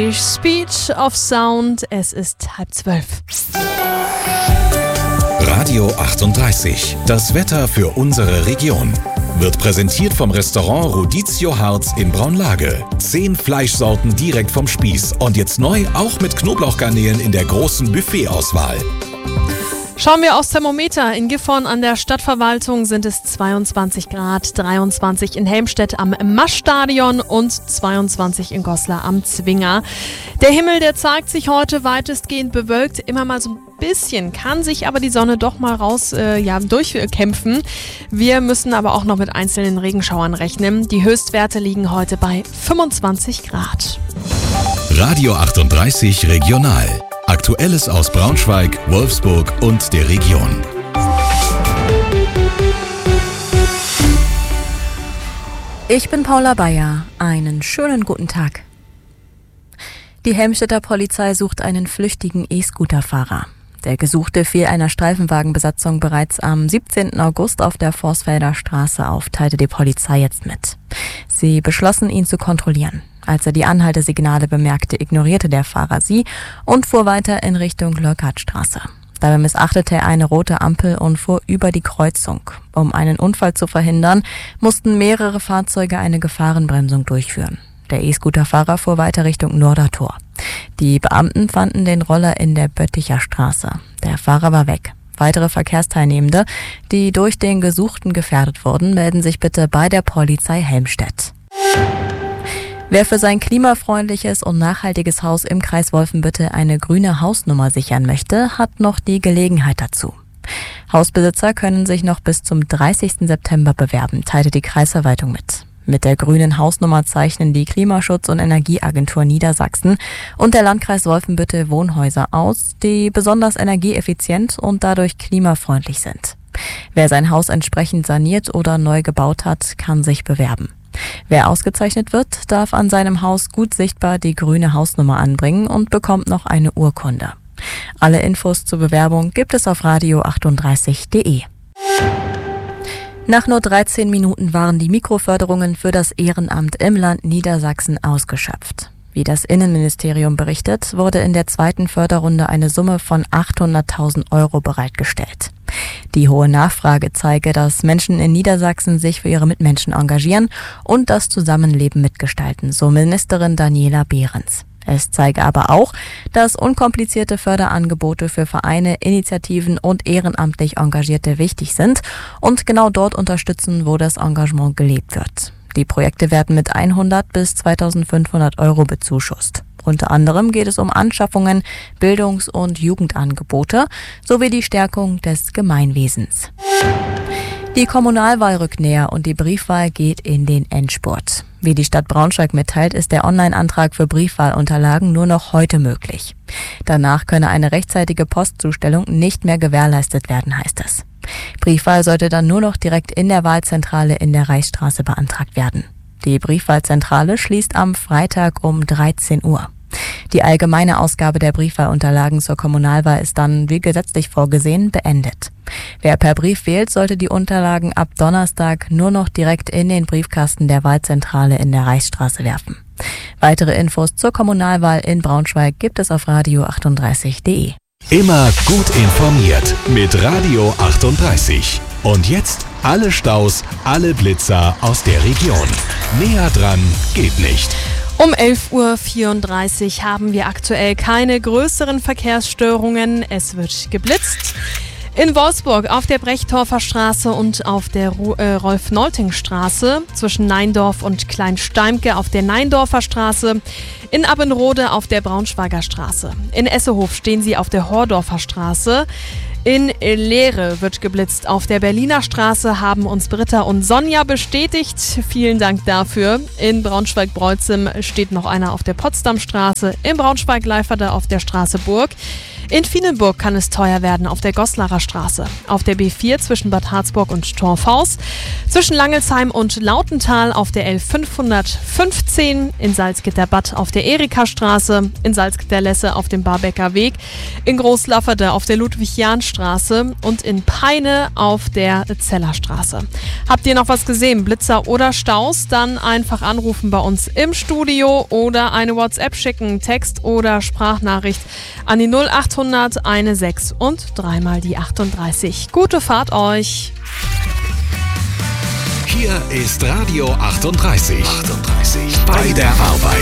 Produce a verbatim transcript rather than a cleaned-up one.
Speech of Sound, es ist halb zwölf. Radio achtunddreißig, das Wetter für unsere Region. Wird präsentiert vom Restaurant Rodizio Harz in Braunlage. Zehn Fleischsorten direkt vom Spieß und jetzt neu auch mit Knoblauchgarnelen in der großen Buffetauswahl. Schauen wir aufs Thermometer. In Gifhorn an der Stadtverwaltung sind es zweiundzwanzig Grad, dreiundzwanzig in Helmstedt am Maschstadion und zweiundzwanzig in Goslar am Zwinger. Der Himmel, der zeigt sich heute weitestgehend bewölkt, immer mal so ein bisschen, kann sich aber die Sonne doch mal raus äh, ja, durchkämpfen. Wir müssen aber auch noch mit einzelnen Regenschauern rechnen. Die Höchstwerte liegen heute bei fünfundzwanzig Grad. Radio achtunddreißig Regional. Aktuelles aus Braunschweig, Wolfsburg und der Region. Ich bin Paula Bayer. Einen schönen guten Tag. Die Helmstedter Polizei sucht einen flüchtigen E-Scooter-Fahrer. Der Gesuchte fiel einer Streifenwagenbesatzung bereits am siebzehnten August auf der Vorsfelder Straße auf, teilte die Polizei jetzt mit. Sie beschlossen, ihn zu kontrollieren. Als er die Anhaltesignale bemerkte, ignorierte der Fahrer sie und fuhr weiter in Richtung Leuckartstraße. Dabei missachtete er eine rote Ampel und fuhr über die Kreuzung. Um einen Unfall zu verhindern, mussten mehrere Fahrzeuge eine Gefahrenbremsung durchführen. Der E-Scooter-Fahrer fuhr weiter Richtung Nordertor. Die Beamten fanden den Roller in der Bötticher Straße. Der Fahrer war weg. Weitere Verkehrsteilnehmende, die durch den Gesuchten gefährdet wurden, melden sich bitte bei der Polizei Helmstedt. Wer für sein klimafreundliches und nachhaltiges Haus im Kreis Wolfenbüttel eine grüne Hausnummer sichern möchte, hat noch die Gelegenheit dazu. Hausbesitzer können sich noch bis zum dreißigsten September bewerben, teilte die Kreisverwaltung mit. Mit der grünen Hausnummer zeichnen die Klimaschutz- und Energieagentur Niedersachsen und der Landkreis Wolfenbüttel Wohnhäuser aus, die besonders energieeffizient und dadurch klimafreundlich sind. Wer sein Haus entsprechend saniert oder neu gebaut hat, kann sich bewerben. Wer ausgezeichnet wird, darf an seinem Haus gut sichtbar die grüne Hausnummer anbringen und bekommt noch eine Urkunde. Alle Infos zur Bewerbung gibt es auf radio achtunddreißig punkt de. Nach nur dreizehn Minuten waren die Mikroförderungen für das Ehrenamt im Land Niedersachsen ausgeschöpft. Wie das Innenministerium berichtet, wurde in der zweiten Förderrunde eine Summe von achthunderttausend Euro bereitgestellt. Die hohe Nachfrage zeige, dass Menschen in Niedersachsen sich für ihre Mitmenschen engagieren und das Zusammenleben mitgestalten, so Ministerin Daniela Behrens. Es zeige aber auch, dass unkomplizierte Förderangebote für Vereine, Initiativen und ehrenamtlich Engagierte wichtig sind und genau dort unterstützen, wo das Engagement gelebt wird. Die Projekte werden mit hundert bis zweitausendfünfhundert Euro bezuschusst. Unter anderem geht es um Anschaffungen, Bildungs- und Jugendangebote sowie die Stärkung des Gemeinwesens. Die Kommunalwahl rückt näher und die Briefwahl geht in den Endspurt. Wie die Stadt Braunschweig mitteilt, ist der Online-Antrag für Briefwahlunterlagen nur noch heute möglich. Danach könne eine rechtzeitige Postzustellung nicht mehr gewährleistet werden, heißt es. Briefwahl sollte dann nur noch direkt in der Wahlzentrale in der Reichsstraße beantragt werden. Die Briefwahlzentrale schließt am Freitag um dreizehn Uhr. Die allgemeine Ausgabe der Briefwahlunterlagen zur Kommunalwahl ist dann, wie gesetzlich vorgesehen, beendet. Wer per Brief wählt, sollte die Unterlagen ab Donnerstag nur noch direkt in den Briefkasten der Wahlzentrale in der Reichsstraße werfen. Weitere Infos zur Kommunalwahl in Braunschweig gibt es auf radio achtunddreißig punkt de. Immer gut informiert mit Radio achtunddreißig. Und jetzt alle Staus, alle Blitzer aus der Region. Näher dran geht nicht. Um elf Uhr vierunddreißig haben wir aktuell keine größeren Verkehrsstörungen. Es wird geblitzt. In Wolfsburg auf der Brechtorfer Straße und auf der äh, Rolf-Nolting-Straße, zwischen Neindorf und Kleinsteimke auf der Neindorfer Straße, in Abbenrode auf der Braunschweiger Straße. In Essehof stehen sie auf der Hordorfer Straße. In Leere wird geblitzt. Auf der Berliner Straße haben uns Britta und Sonja bestätigt. Vielen Dank dafür. In Braunschweig-Breuzim steht noch einer auf der Potsdamstraße. In Braunschweig-Leiferde auf der Straße Burg. In Fienenburg kann es teuer werden auf der Goslarer Straße, auf der B vier zwischen Bad Harzburg und Torfhaus, zwischen Langelsheim und Lautental auf der L fünfhundertfünfzehn, in Salzgitterbad auf der Erika-Straße, in Salzgitterlesse auf dem Barbecker Weg, in Großlafferde auf der Ludwig-Jahn-Straße und in Peine auf der Zellerstraße. Habt ihr noch was gesehen, Blitzer oder Staus? Dann einfach anrufen bei uns im Studio oder eine WhatsApp schicken, Text oder Sprachnachricht an die null achthundert sechzehn und dreimal die achtunddreißig. Gute Fahrt euch! Hier ist Radio achtunddreißig. achtunddreißig. Bei der Arbeit.